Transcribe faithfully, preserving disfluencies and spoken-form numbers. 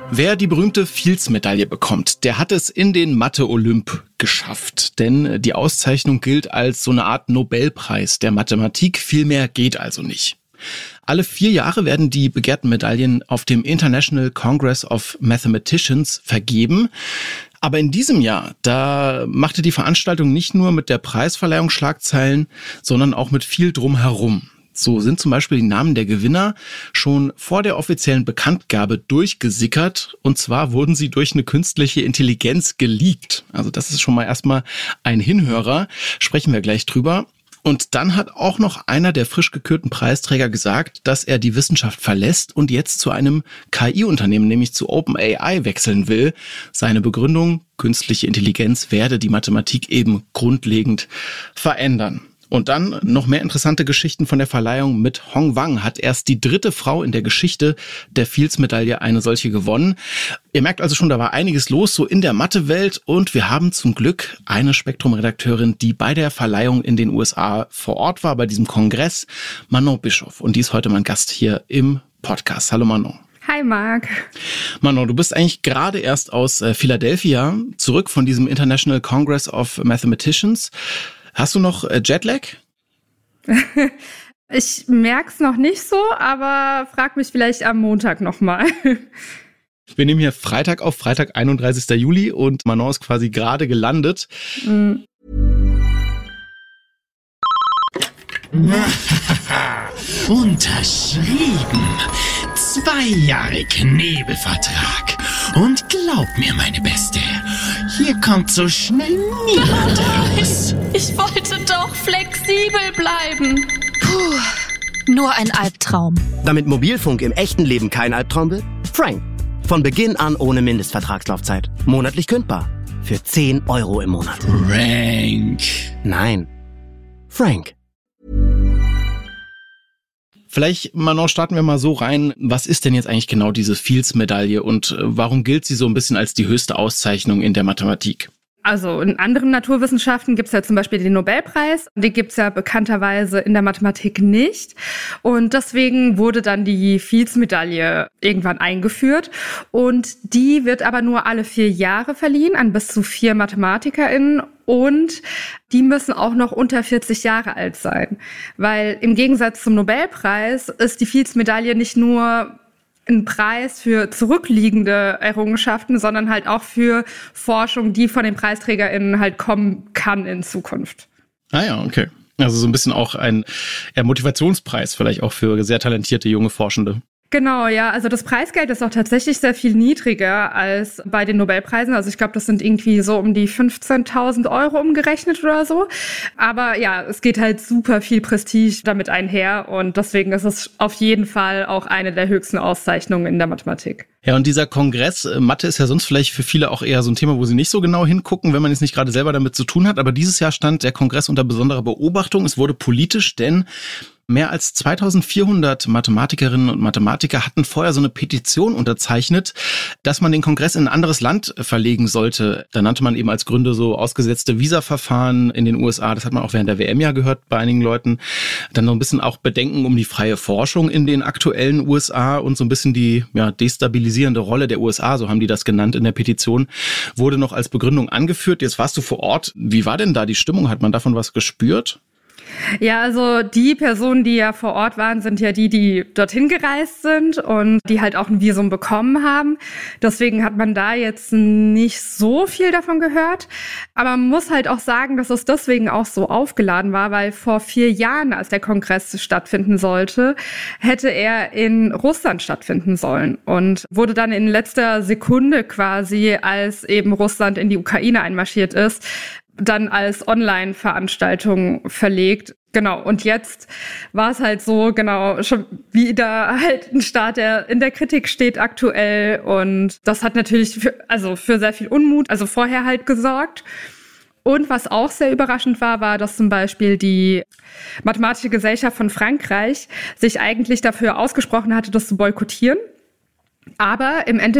Wer die berühmte Fields-Medaille bekommt, der hat es in den Mathe-Olymp geschafft. Denn die Auszeichnung gilt als so eine Art Nobelpreis der Mathematik. Viel mehr geht also nicht. Alle vier Jahre werden die begehrten Medaillen auf dem International Congress of Mathematicians vergeben. Aber in diesem Jahr, da machte die Veranstaltung nicht nur mit der Preisverleihung Schlagzeilen, sondern auch mit viel drumherum. So sind zum Beispiel die Namen der Gewinner schon vor der offiziellen Bekanntgabe durchgesickert. Und zwar wurden sie durch eine künstliche Intelligenz geleakt. Also das ist schon mal erstmal ein Hinhörer. Sprechen wir gleich drüber. Und dann hat auch noch einer der frisch gekürten Preisträger gesagt, dass er die Wissenschaft verlässt und jetzt zu einem K I-Unternehmen, nämlich zu OpenAI, wechseln will. Seine Begründung: künstliche Intelligenz werde die Mathematik eben grundlegend verändern. Und dann noch mehr interessante Geschichten von der Verleihung. Mit Hong Wang hat erst die dritte Frau in der Geschichte der Fields-Medaille eine solche gewonnen. Ihr merkt also schon, da war einiges los, so in der Mathe-Welt. Und wir haben zum Glück eine Spektrum-Redakteurin, die bei der Verleihung in den U S A vor Ort war, bei diesem Kongress, Manon Bischoff. Und die ist heute mein Gast hier im Podcast. Hallo Manon. Hi Marc. Manon, du bist eigentlich gerade erst aus äh, Philadelphia zurück von diesem International Congress of Mathematicians. Hast du noch äh, Jetlag? Ich merk's noch nicht so, aber frag mich vielleicht am Montag nochmal. Wir nehmen hier Freitag auf, Freitag, einunddreißigsten Juli, und Manon ist quasi gerade gelandet. Mhm. Unterschrieben. Zwei Jahre Knebelvertrag. Und glaub mir, meine Beste, hier kommt so schnell niemand raus. Ich wollte doch flexibel bleiben. Puh, nur ein Albtraum. Damit Mobilfunk im echten Leben kein Albtraum wird? Frank. Von Beginn an ohne Mindestvertragslaufzeit. Monatlich kündbar. Für zehn Euro im Monat. Frank. Nein. Frank. Vielleicht, Manon, starten wir mal so rein. Was ist denn jetzt eigentlich genau diese Fields-Medaille und warum gilt sie so ein bisschen als die höchste Auszeichnung in der Mathematik? Also in anderen Naturwissenschaften gibt es ja zum Beispiel den Nobelpreis. Den gibt es ja bekannterweise in der Mathematik nicht. Und deswegen wurde dann die Fields-Medaille irgendwann eingeführt. Und die wird aber nur alle vier Jahre verliehen an bis zu vier MathematikerInnen. Und die müssen auch noch unter vierzig Jahre alt sein. Weil im Gegensatz zum Nobelpreis ist die Fields-Medaille nicht nur ein Preis für zurückliegende Errungenschaften, sondern halt auch für Forschung, die von den PreisträgerInnen halt kommen kann in Zukunft. Ah ja, okay. Also so ein bisschen auch ein eher Motivationspreis vielleicht auch für sehr talentierte junge Forschende. Genau, ja. Also das Preisgeld ist auch tatsächlich sehr viel niedriger als bei den Nobelpreisen. Also ich glaube, das sind irgendwie so um die fünfzehntausend Euro umgerechnet oder so. Aber ja, es geht halt super viel Prestige damit einher. Und deswegen ist es auf jeden Fall auch eine der höchsten Auszeichnungen in der Mathematik. Ja, und dieser Kongress, Mathe ist ja sonst vielleicht für viele auch eher so ein Thema, wo sie nicht so genau hingucken, wenn man jetzt nicht gerade selber damit zu tun hat. Aber dieses Jahr stand der Kongress unter besonderer Beobachtung. Es wurde politisch, denn mehr als zweitausendvierhundert Mathematikerinnen und Mathematiker hatten vorher so eine Petition unterzeichnet, dass man den Kongress in ein anderes Land verlegen sollte. Da nannte man eben als Gründe so ausgesetzte Visaverfahren in den U S A. Das hat man auch während der W M ja gehört bei einigen Leuten. Dann noch ein bisschen auch Bedenken um die freie Forschung in den aktuellen U S A und so ein bisschen die ja, destabilisierende Rolle der U S A, so haben die das genannt in der Petition, wurde noch als Begründung angeführt. Jetzt warst du vor Ort. Wie war denn da die Stimmung? Hat man davon was gespürt? Ja, also die Personen, die ja vor Ort waren, sind ja die, die dorthin gereist sind und die halt auch ein Visum bekommen haben. Deswegen hat man da jetzt nicht so viel davon gehört. Aber man muss halt auch sagen, dass es deswegen auch so aufgeladen war, weil vor vier Jahren, als der Kongress stattfinden sollte, hätte er in Russland stattfinden sollen und wurde dann in letzter Sekunde quasi, als eben Russland in die Ukraine einmarschiert ist, dann als Online-Veranstaltung verlegt. Genau, und jetzt war es halt so, genau, schon wieder halt ein Staat, der in der Kritik steht aktuell. Und das hat natürlich für, also für sehr viel Unmut, also vorher halt gesorgt. Und was auch sehr überraschend war, war, dass zum Beispiel die Mathematische Gesellschaft von Frankreich sich eigentlich dafür ausgesprochen hatte, das zu boykottieren. Aber im Endeffekt